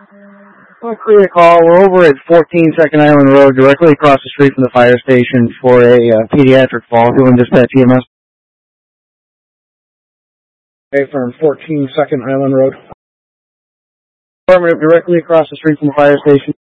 I'll create a call. We're over at 14 Second Island Road, directly across the street from the fire station for a pediatric fall. Doing dispatch EMS. Okay, from 14 Second Island Road. Affirmative, directly across the street from the fire station.